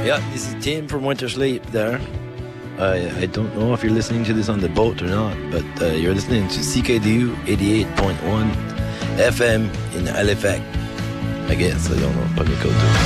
Yeah, this is Tim from Winter Sleep there. I don't know if you're listening to this on the boat or not, but you're listening to CKDU 88.1 FM in Halifax. I guess, I don't know, but we go to